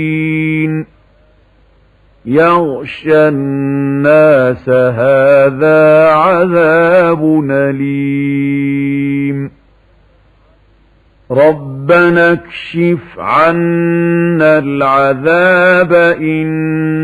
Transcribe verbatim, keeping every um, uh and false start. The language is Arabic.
يغشى الناس هذا عذاب أليم ربنا اكشف عنا العذاب إن